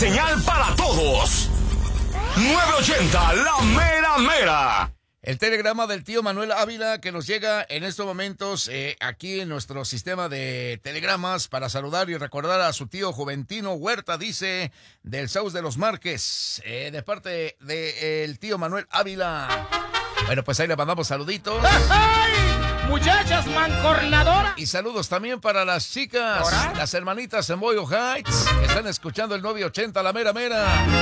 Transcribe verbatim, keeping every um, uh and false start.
señal para todos. nueve ochenta, la mera mera. El telegrama del tío Manuel Ávila que nos llega en estos momentos eh, aquí en nuestro sistema de telegramas para saludar y recordar a su tío Juventino Huerta, dice, del Saus de los Márquez, eh, de parte del tío Manuel Ávila. Bueno, pues ahí le mandamos saluditos. ¡Ay! Muchachas mancornadoras. Y saludos también para las chicas, ¿Ahora? las hermanitas en Boyle Heights, que están escuchando el nueve ochenta, la mera mera.